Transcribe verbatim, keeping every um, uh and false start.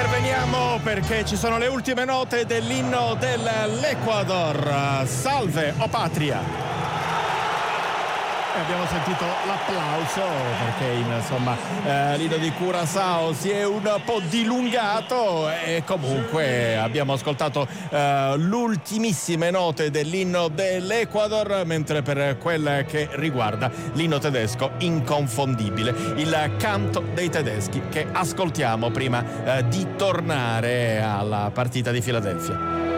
Interveniamo perché ci sono le ultime note dell'inno dell'Ecuador. Salve o patria! Abbiamo sentito l'applauso perché insomma eh, l'inno di Curaçao si è un po' dilungato e comunque abbiamo ascoltato eh, l'ultimissime note dell'inno dell'Ecuador, mentre per quel che riguarda l'inno tedesco inconfondibile, il canto dei tedeschi che ascoltiamo prima eh, di tornare alla partita di Filadelfia.